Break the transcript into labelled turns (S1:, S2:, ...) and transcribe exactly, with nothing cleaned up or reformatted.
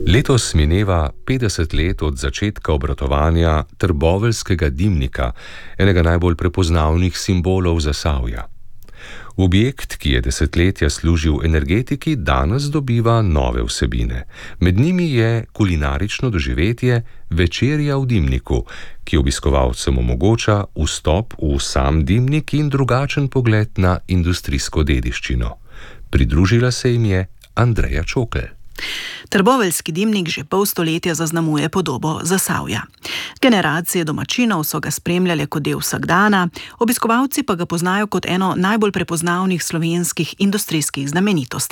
S1: Letos mineva petdeset let od začetka obratovanja trboveljskega dimnika, enega najbolj prepoznavnih simbolov Zasavja. Objekt, ki je desetletja služil energetiki, danes dobiva nove vsebine. Med njimi je kulinarično doživetje Večerja v dimniku, ki obiskovalcem omogoča vstop v sam dimnik in drugačen pogled na industrijsko dediščino. Pridružila se jim je Andreja Čokl.
S2: Trboveljski dimnik že pol stoletja zaznamuje podobo Zasavja. Generacije domačinov so ga spremljale kot del vsakdana, obiskovalci pa ga poznajo kot eno najbolj prepoznavnih slovenskih industrijskih znamenitosti.